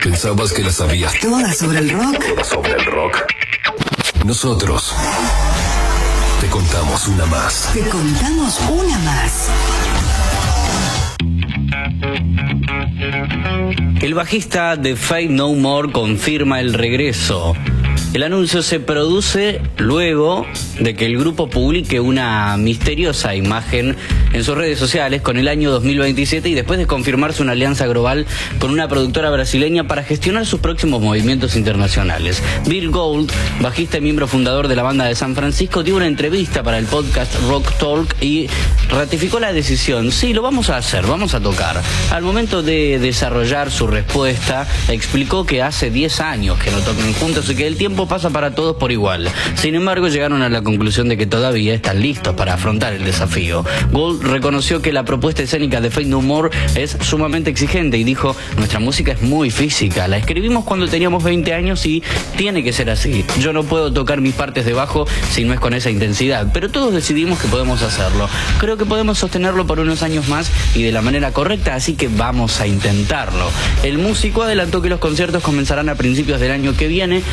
¿Pensabas que la sabías toda sobre el rock? toda sobre el rock? Nosotros te contamos una más. Te contamos una más. El bajista de Faith No More confirma el regreso. El anuncio se produce luego de que el grupo publique una misteriosa imagen en sus redes sociales con el año 2027 y después de confirmarse una alianza global con una productora brasileña para gestionar sus próximos movimientos internacionales. Bill Gold, bajista y miembro fundador de la banda de San Francisco, dio una entrevista para el podcast Rock Talk y ratificó la decisión. Sí, lo vamos a hacer, vamos a tocar. Al momento de desarrollar su respuesta, explicó que hace 10 años que no tocan juntos y que el tiempo pasa para todos por igual. Sin embargo, llegaron a la conclusión de que todavía están listos para afrontar el desafío. Gold reconoció que la propuesta escénica de Faith No More es sumamente exigente y dijo: nuestra música es muy física, la escribimos cuando teníamos 20 años y tiene que ser así. Yo no puedo tocar mis partes de bajo si no es con esa intensidad, pero todos decidimos que podemos hacerlo. Creo que podemos sostenerlo por unos años más y de la manera correcta, así que vamos a intentarlo. El músico adelantó que los conciertos comenzarán a principios del año que viene